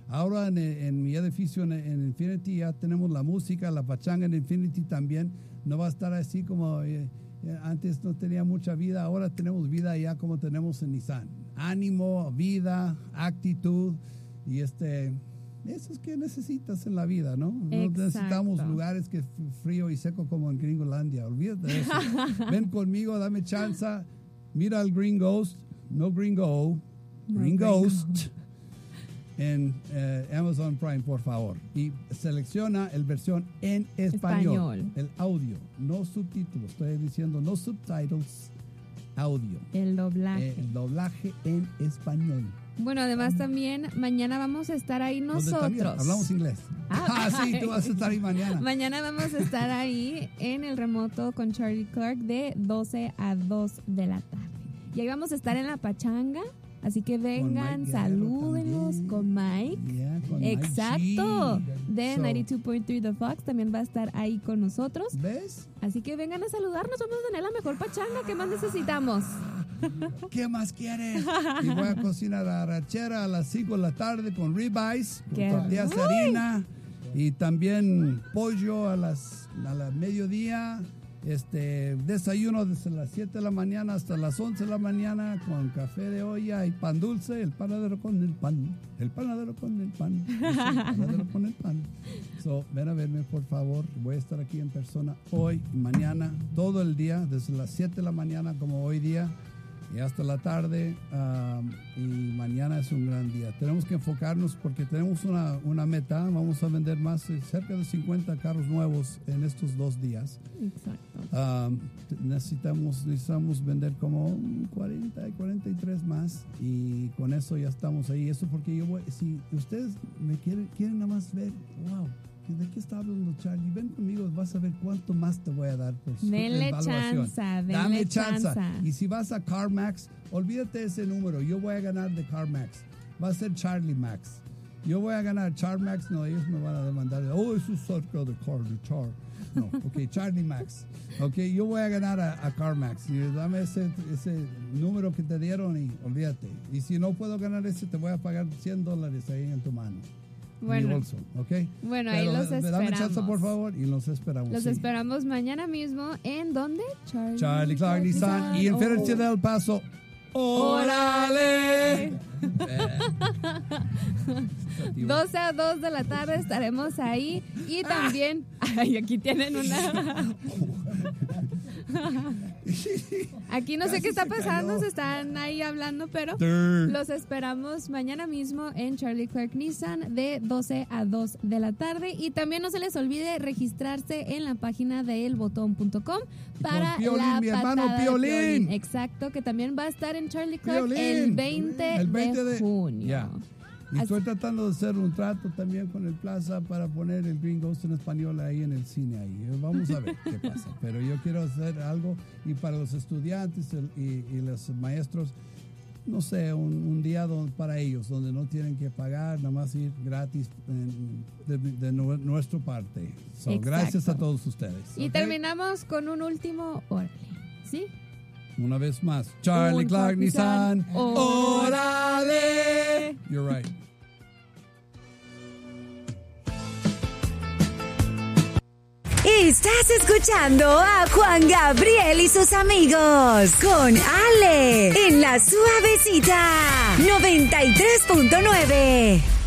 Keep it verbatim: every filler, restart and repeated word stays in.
Ahora en, en mi edificio en, en Infinity ya tenemos la música, la pachanga en Infinity también. No va a estar así como eh, antes no tenía mucha vida, ahora tenemos vida ya como tenemos en Nissan. Ánimo, vida, actitud y este... Eso es que necesitas en la vida, ¿no? No Exacto. necesitamos lugares que frío y seco como en Gringolandia. Olvídate de eso. Ven conmigo, dame chance. Mira el Green Ghost, no Green Go, No, Green Green Ghost en eh, Amazon Prime, por favor. Y selecciona el versión en español, Español. el audio, no subtítulos. Estoy diciendo no subtitles, audio. El doblaje. Eh, el doblaje en español. Bueno, además también mañana vamos a estar ahí ¿Dónde también? nosotros. Hablamos inglés. Ah, Ah, sí, tú vas a estar ahí mañana. Mañana vamos a estar ahí en el remoto con Charlie Clark de doce a dos de la tarde. Y ahí vamos a estar en la pachanga. Así que vengan, Mike Guerrero salúdenos también. con Mike. Yeah, con Mike Exacto. G. De So, noventa y dos punto tres The Fox también va a estar ahí con nosotros. ¿Ves? Así que vengan a saludarnos. Vamos a tener la mejor pachanga. ¿Qué más necesitamos? ¿Qué más quieres? Y voy a cocinar arrachera a las cinco de la tarde con ribeyes, con ¡Qué tortillas de rico! harina y también pollo a las a la mediodía. Este desayuno desde las siete de la mañana hasta las once de la mañana con café de olla y pan dulce, el panadero con el pan, el panadero con el pan, el panadero con el pan. So, ven a verme por favor, voy a estar aquí en persona hoy y mañana, todo el día, desde las siete de la mañana como hoy día y hasta la tarde, um, y mañana es un gran día. Tenemos que enfocarnos porque tenemos una, una meta, vamos a vender más, eh, cerca de cincuenta carros nuevos en estos dos días. Exacto. Um, necesitamos, necesitamos vender como cuarenta, cuarenta y tres más y con eso ya estamos ahí. Eso porque yo voy, si ustedes me quieren, quieren nada más ver, wow, ¿de qué está hablando Charlie? Ven conmigo, vas a ver cuánto más te voy a dar por su Denle evaluación. chanza, denle Dame chanza. chanza. Y si vas a CarMax, olvídate ese número, yo voy a ganar de CarMax. Va a ser Charlie Max. Yo voy a ganar CarMax, no, ellos me van a demandar. Oh, eso es cerca de Car, de Char. No, ok, Charlie Max. Ok, yo voy a ganar a, a CarMax. Y dame ese, ese número que te dieron y olvídate. Y si no puedo ganar ese, te voy a pagar cien dólares ahí en tu mano. Bueno. En mi bolso, ¿ok? Bueno, ahí los Dame esperamos. chance, por favor, y los esperamos. Los sí. esperamos mañana mismo. ¿En dónde? Charlie, Charlie Clark Nissan y Infinity Oh. del Paso. ¡Órale! doce a dos de la tarde estaremos ahí. Y también... Ay, aquí tienen una... Aquí no sé qué está pasando, se están ahí hablando, pero los esperamos mañana mismo en Charlie Clark Nissan de doce a dos de la tarde. Y también no se les olvide registrarse en la página de el botón punto com para Con Piolín, la mi hermano patada de Piolín. Piolín. Exacto, que también va a estar en Charlie Clark Piolín. el veinte, El veinte de, de junio. Ya. Y Así- estoy tratando de hacer un trato también con el Plaza para poner el Green Ghost en español ahí en el cine ahí. Vamos a ver qué pasa. Pero yo quiero hacer algo y para los estudiantes el- y, y los maestros, no sé, un, un día don- para ellos donde no tienen que pagar, nada más ir gratis en- de, de nu- nuestra parte. So, Exacto. gracias a todos ustedes. Y ¿ok? terminamos con un último órale, ¿sí? Una vez más. Charlie Un Clark Clark Nissan. Nissan. ¡Órale! You're right. Estás escuchando a Juan Gabriel y sus amigos con Ale en La Suavecita noventa y tres punto nueve.